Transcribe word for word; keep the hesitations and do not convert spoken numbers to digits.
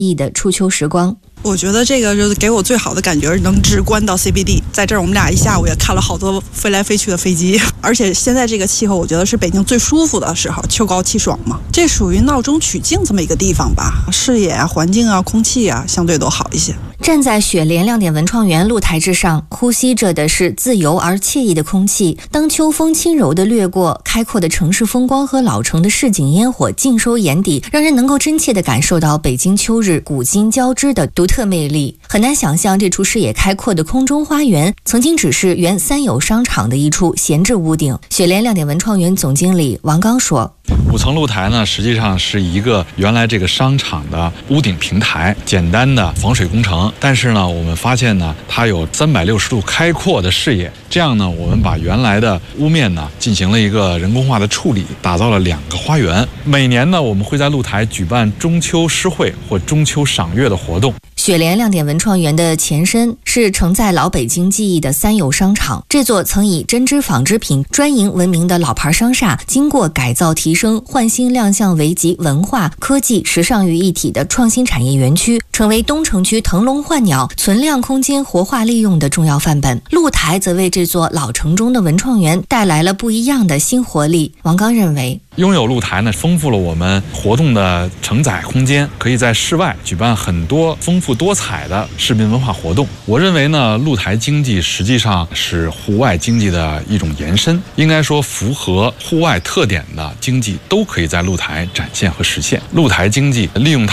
意的初秋时光。 我觉得这个就是给我最好的感觉，能直观到 C B D。在这儿我们俩一下午也看了好多飞来飞去的飞机，而且现在这个气候，我觉得是北京最舒服的时候，秋高气爽嘛。这属于闹中取静这么一个地方吧，视野啊、环境啊、空气啊，相对都好一些。 站在雪莲亮点文创园露台之上，呼吸着的是自由而惬意的空气。当秋风轻柔地掠过，开阔的城市风光和老城的市井烟火尽收眼底，让人能够真切地感受到北京秋日古今交织的独特魅力。很难想象这处视野开阔的空中花园曾经只是原三友商场的一处闲置屋顶。雪莲亮点文创园总经理王刚说， 五层露台呢，实际上是一个原来这个商场的屋顶平台，简单的防水工程。但是呢，我们发现呢，它有三百六十度开阔的视野。这样呢，我们把原来的屋面呢进行了一个人工化的处理，打造了两个花园。每年呢，我们会在露台举办中秋诗会或中秋赏月的活动。 雪莲亮点文创园的前身是承载老北京记忆的三友商场，这座曾以针织纺织品专营闻名的老牌商厦，经过改造提升，焕新亮相为集文化、科技、时尚于一体的创新产业园区，成为东城区腾笼换鸟、存量空间活化利用的重要范本。露台则为这座老城中的文创园带来了不一样的新活力。王刚认为， 拥有露台呢，丰富了我们活动的承载空间，可以在室外举办很多丰富多彩的市民文化活动。我认为呢，露台经济实际上是户外经济的一种延伸，应该说符合户外特点的经济都可以在露台展现和实现。露台经济利用它